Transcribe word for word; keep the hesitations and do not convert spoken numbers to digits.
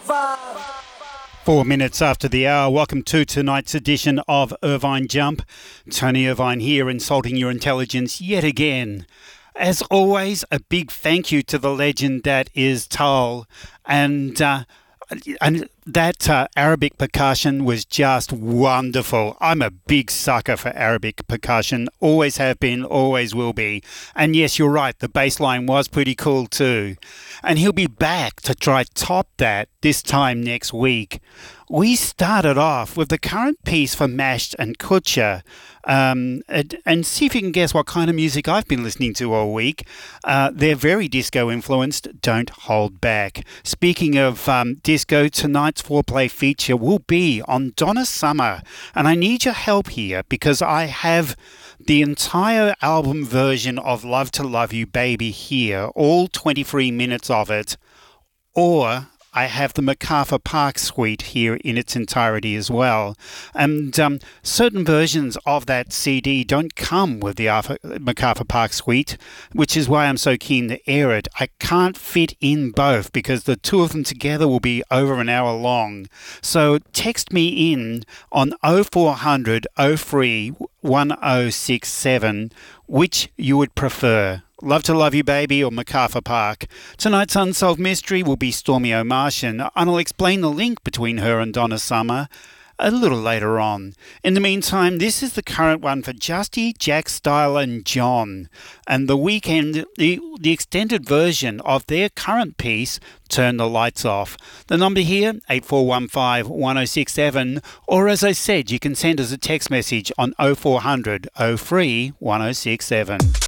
Four minutes after the hour, welcome to tonight's edition of Irvine Jump. Tony Irvine here, insulting your intelligence yet again. As always, a big thank you to the legend that is Tal. And uh, and that uh, Arabic percussion was just wonderful. I'm a big sucker for Arabic percussion. Always have been, always will be. And yes, you're right, the bass line was pretty cool too. And he'll be back to try top that this time next week. We started off with the current piece for Mashed and Kutcher. Um, and, and see if you can guess what kind of music I've been listening to all week. Uh, they're very disco influenced. Don't hold back. Speaking of um, disco, tonight's foreplay feature will be on Donna Summer. And I need your help here because I have the entire album version of Love to Love You Baby here, all twenty-three minutes of it, or I have the MacArthur Park suite here in its entirety as well. And um, certain versions of that C D don't come with the Arthur, MacArthur Park suite, which is why I'm so keen to air it. I can't fit in both because the two of them together will be over an hour long. So text me in on oh four hundred oh three one oh six seven which you would prefer. Love to Love You Baby or MacArthur Park. Tonight's Unsolved Mystery will be Stormy O'Martian, and I'll explain the link between her and Donna Summer a little later on. In the meantime, this is the current one for Justy, Jack Styler and John, and the weekend, the, the extended version of their current piece, Turn the Lights Off. The number here, eight four one five one oh six seven, or as I said, you can send us a text message on oh four hundred oh three one oh six seven.